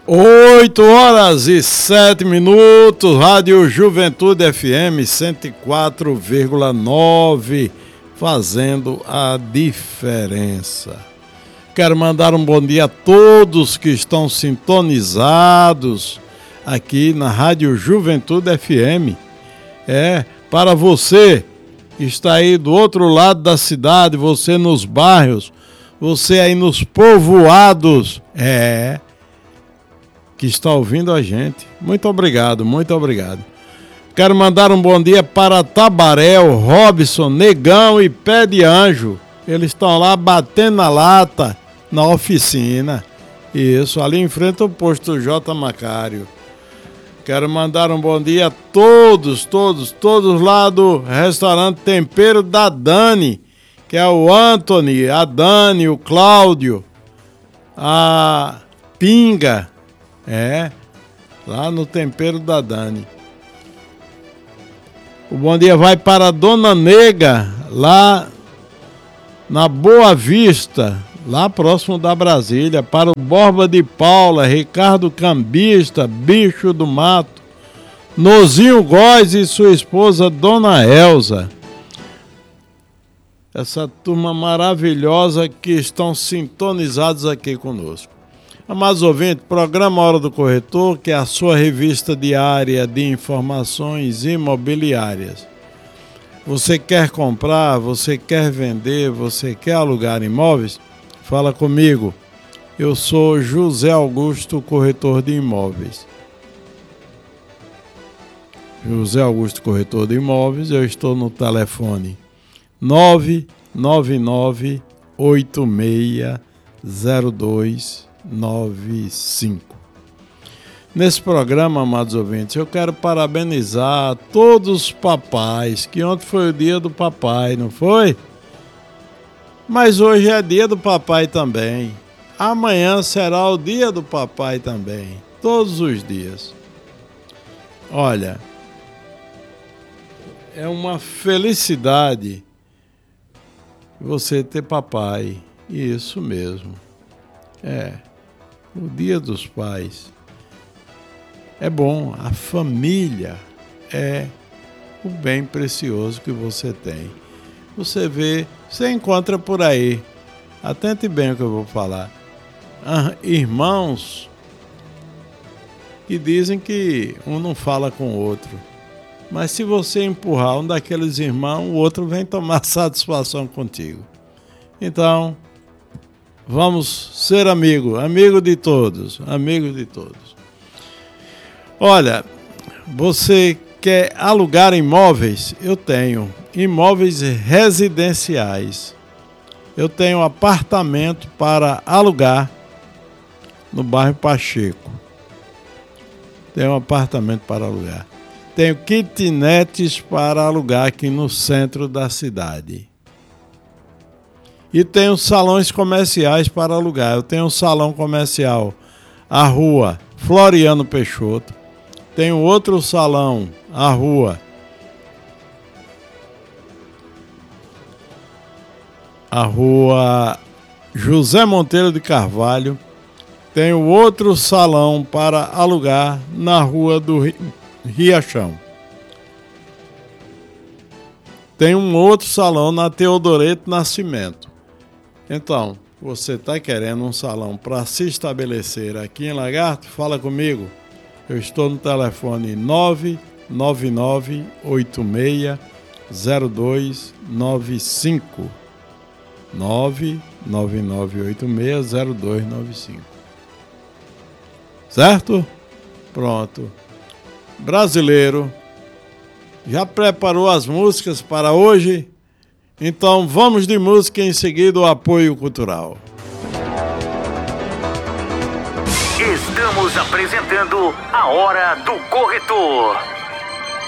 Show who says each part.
Speaker 1: 8h07, Rádio Juventude FM 104,9, fazendo a diferença. Quero mandar um bom dia a todos que estão sintonizados aqui na Rádio Juventude FM. Para você que está aí do outro lado da cidade, você nos bairros, você aí nos povoados, que está ouvindo a gente. Muito obrigado, muito obrigado. Quero mandar um bom dia para Tabaréu, Robson, Negão e Pé de Anjo. Eles estão lá batendo na lata na oficina. Isso, ali em frente ao posto J. Macário. Quero mandar um bom dia a todos lá do restaurante Tempero da Dani, que é o Anthony, a Dani, o Cláudio, a Pinga. Lá no Tempero da Dani. O bom dia vai para a Dona Nega, lá na Boa Vista, lá próximo da Brasília. Para o Borba de Paula, Ricardo Cambista, Bicho do Mato, Nozinho Góes e sua esposa Dona Elza. Essa turma maravilhosa que estão sintonizados aqui conosco. Amados ouvintes, programa Hora do Corretor, que é a sua revista diária de informações imobiliárias. Você quer comprar, você quer vender, você quer alugar imóveis? Fala comigo. Eu sou José Augusto, corretor de imóveis. José Augusto, corretor de imóveis, eu estou no telefone 999-860295. Nesse programa, amados ouvintes, eu quero parabenizar todos os papais, que ontem foi o dia do papai, não foi? Mas hoje é dia do papai também. Amanhã será o dia do papai também, todos os dias. Olha, é uma felicidade você ter papai, isso mesmo. O Dia dos Pais. É bom, a família é o bem precioso que você tem. Você vê, você encontra por aí, atente bem o que eu vou falar, irmãos que dizem que um não fala com o outro. Mas se você empurrar um daqueles irmãos, o outro vem tomar satisfação contigo. Então, vamos ser amigo de todos, amigo de todos. Olha, você quer alugar imóveis? Eu tenho imóveis residenciais. Eu tenho apartamento para alugar no bairro Pacheco. Tenho apartamento para alugar. Tenho kitnets para alugar aqui no centro da cidade. E tenho salões comerciais para alugar. Eu tenho um salão comercial, a Rua Floriano Peixoto. Tenho outro salão, a Rua José Monteiro de Carvalho. Tenho outro salão para alugar na Rua do Riachão. Tenho um outro salão na Teodoreto Nascimento. Então, você está querendo um salão para se estabelecer aqui em Lagarto? Fala comigo. Eu estou no telefone 999-860295. 999-860295. Certo? Pronto. Brasileiro, já preparou as músicas para hoje? Então vamos de música, em seguida o apoio cultural.
Speaker 2: Estamos apresentando a Hora do Corretor.